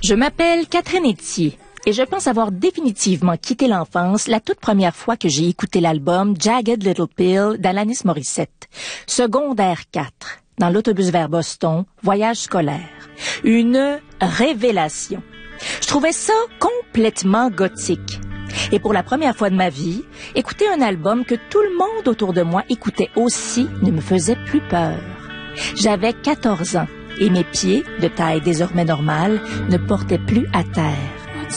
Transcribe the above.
Je m'appelle Catherine Etier et je pense avoir définitivement quitté l'enfance la toute première fois que j'ai écouté l'album Jagged Little Pill d'Alanis Morissette. Secondaire 4, dans l'autobus vers Boston, voyage scolaire. Une révélation. Je trouvais ça complètement gothique. Et pour la première fois de ma vie, écouter un album que tout le monde autour de moi écoutait aussi ne me faisait plus peur. J'avais 14 ans et mes pieds, de taille désormais normale, ne portaient plus à terre.